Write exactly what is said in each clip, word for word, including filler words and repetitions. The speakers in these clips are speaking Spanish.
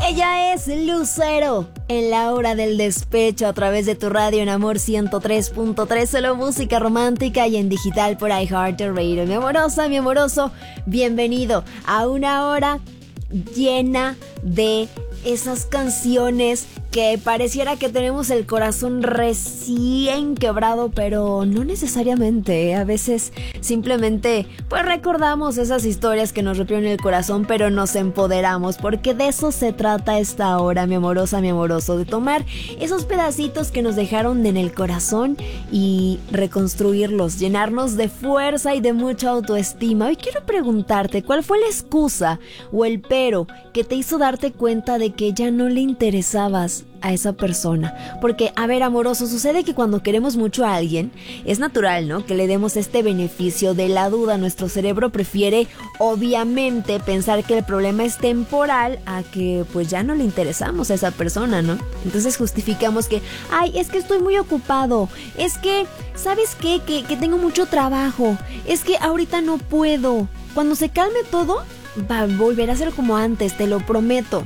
Ella es Lucero en la hora del despecho a través de tu radio en Amor ciento tres punto tres, solo música romántica y en digital por iHeartRadio. Mi amorosa, mi amoroso, bienvenido a una hora llena de esas canciones que pareciera que tenemos el corazón recién quebrado, pero no necesariamente. A veces simplemente pues recordamos esas historias que nos rompieron el corazón, pero nos empoderamos, porque de eso se trata esta hora, mi amorosa, mi amoroso, de tomar esos pedacitos que nos dejaron en el corazón y reconstruirlos, llenarnos de fuerza y de mucha autoestima. Hoy quiero preguntarte, ¿cuál fue la excusa o el pero que te hizo darte cuenta de que ya no le interesabas a esa persona? Porque, a ver, amoroso, sucede que cuando queremos mucho a alguien, es natural, ¿no?, que le demos este beneficio de la duda. Nuestro cerebro prefiere, obviamente, pensar que el problema es temporal a que, pues, ya no le interesamos a esa persona, ¿no? Entonces justificamos que, ay, es que estoy muy ocupado, es que, ¿sabes qué? Que, que tengo mucho trabajo, es que ahorita no puedo. Cuando se calme todo, va a volver a ser como antes, te lo prometo.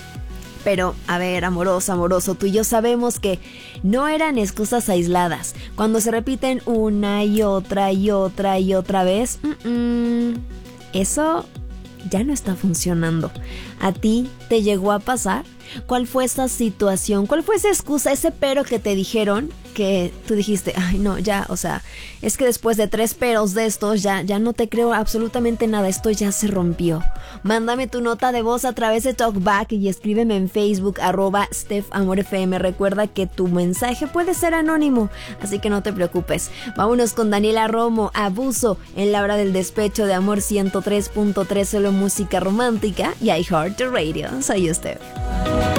Pero, a ver, amoroso, amoroso, tú y yo sabemos que no eran excusas aisladas. Cuando se repiten una y otra y otra y otra vez, mm-mm, eso ya no está funcionando. ¿A ti te llegó a pasar? ¿Cuál fue esa situación? ¿Cuál fue esa excusa, ese pero que te dijeron que tú dijiste, ay no, ya, o sea, es que después de tres peros de estos ya, ya no te creo absolutamente nada, esto ya se rompió? Mándame tu nota de voz a través de Talkback y escríbeme en Facebook, arroba StephAmorFM. Recuerda que tu mensaje puede ser anónimo, así que no te preocupes. Vámonos con Daniela Romo, Abuso, en la hora del despecho de Amor ciento tres punto tres, solo música romántica y iHeartRadio. Soy Steph.